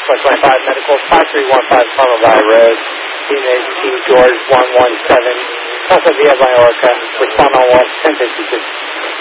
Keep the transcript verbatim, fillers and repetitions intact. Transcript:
West twenty-five Medical, five three one five Palmer Valley Road, Phoenix, King George one one seven, Casa Villa, Mallorca, respond on one ten fifty-two.